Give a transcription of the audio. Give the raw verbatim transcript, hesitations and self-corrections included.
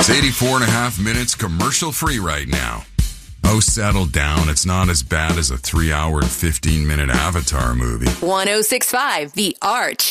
It's eighty-four and a half minutes commercial free right now. Oh, settle down. It's not as bad as a three hour and fifteen minute Avatar movie. one oh six point five The Arch.